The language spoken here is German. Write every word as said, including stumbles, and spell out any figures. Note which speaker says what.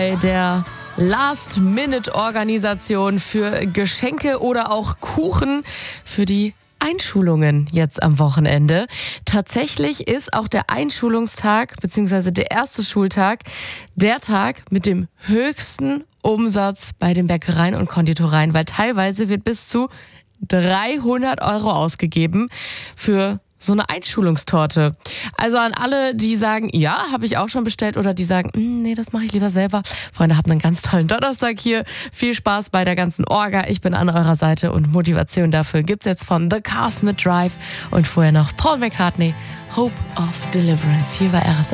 Speaker 1: Der Last-Minute-Organisation für Geschenke oder auch Kuchen für die Einschulungen jetzt am Wochenende. Tatsächlich ist auch der Einschulungstag bzw. der erste Schultag der Tag mit dem höchsten Umsatz bei den Bäckereien und Konditoreien, weil teilweise wird bis zu dreihundert Euro ausgegeben für so eine Einschulungstorte. Also an alle, die sagen, ja, habe ich auch schon bestellt, oder die sagen, nee, das mache ich lieber selber. Freunde, habt einen ganz tollen Donnerstag hier. Viel Spaß bei der ganzen Orga. Ich bin an eurer Seite und Motivation dafür gibt's jetzt von The Cars mit Drive und vorher noch Paul McCartney, Hope of Deliverance. Hier war R S